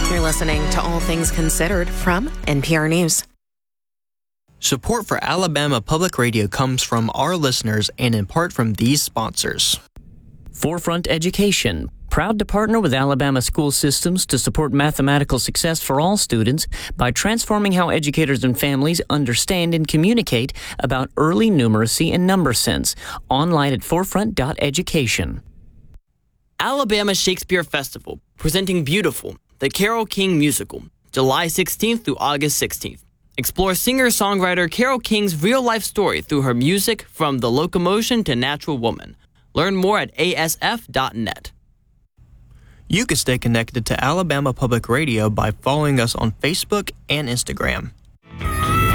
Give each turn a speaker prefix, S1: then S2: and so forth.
S1: You're listening to All Things Considered from NPR News.
S2: Support for Alabama Public Radio comes from our listeners and in part from these sponsors.
S3: Forefront Education, proud to partner with Alabama school systems to support mathematical success for all students by transforming how educators and families understand and communicate about early numeracy and number sense. Online at forefront.education.
S4: Alabama Shakespeare Festival, presenting Beautiful, the Carole King musical, July 16th through August 16th. Explore singer-songwriter Carole King's real-life story through her music from The Locomotion to Natural Woman. Learn more at asf.net.
S2: You can stay connected to Alabama Public Radio by following us on Facebook and Instagram.